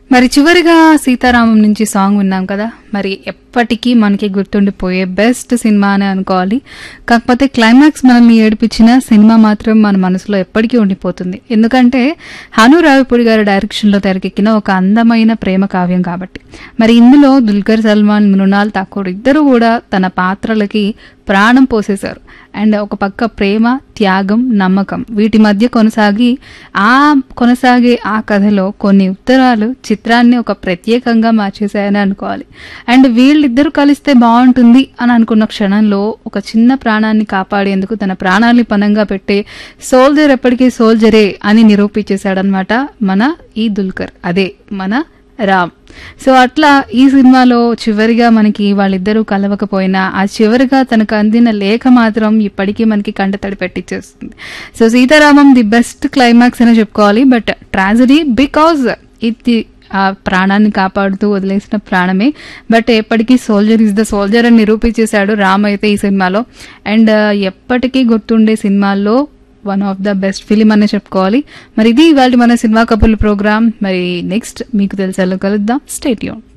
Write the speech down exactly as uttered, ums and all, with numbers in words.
మరి చివరిగా సీతారామం నుంచి సాంగ్ విన్నాం కదా. మరి ఎప్పటికీ మనకి గుర్తుండిపోయే బెస్ట్ సినిమా అని అనుకోవాలి. కాకపోతే క్లైమాక్స్ మనల్ని ఏడిపించిన సినిమా మాత్రం మన మనసులో ఎప్పటికీ ఉండిపోతుంది. ఎందుకంటే హను రావిపూడి గారి డైరెక్షన్లో తెరకెక్కిన ఒక అందమైన ప్రేమ కావ్యం కాబట్టి. మరి ఇందులో దుల్కర్ సల్మాన్, మృణాల్ ఠాకూర్ ఇద్దరు కూడా తన పాత్రలకి ప్రాణం పోసేశారు. అండ్ ఒక పక్క ప్రేమ, త్యాగం, నమ్మకం వీటి మధ్య కొనసాగి ఆ కొనసాగే ఆ కథలో కొన్ని ఉత్తరాలు చిత్రాన్ని ఒక ప్రత్యేకంగా మార్చేశాయని అనుకోవాలి. అండ్ వీళ్ళిద్దరూ కలిస్తే బాగుంటుంది అని అనుకున్న క్షణంలో ఒక చిన్న ప్రాణాన్ని కాపాడేందుకు తన ప్రాణాన్ని పనంగా పెట్టే సోల్జర్ ఎప్పటికీ సోల్జరే అని నిరూపించేశాడనమాట మన ఈ దుల్కర్, అదే మన రామ్. సో అట్లా ఈ సినిమాలో చివరిగా మనకి వాళ్ళిద్దరూ కలవకపోయినా ఆ చివరిగా తనకు అందిన లేఖ మాత్రం ఇప్పటికీ మనకి కంటతడి పెట్టించేస్తుంది. So Sitaramam the best climax అని చెప్పుకోవాలి. బట్ ట్రాజడీ బికాజ్ ఇది ఆ ప్రాణాన్ని కాపాడుతూ వదిలేసిన ప్రాణమే. బట్ ఎప్పటికీ సోల్జర్ ఇస్ ద సోల్జర్ అని నిరూపించేశాడు రామ్ అయితే ఈ సినిమాలో. అండ్ ఎప్పటికీ గుర్తుండే సినిమాల్లో one of the best film అనే చెప్పుకోవాలి. మరి ఇది ఇవాళ మన సినిమా కబుర్లు ప్రోగ్రామ్. మరి నెక్స్ట్ మీకు తెలిసేలా కలుద్దాం. Stay tune.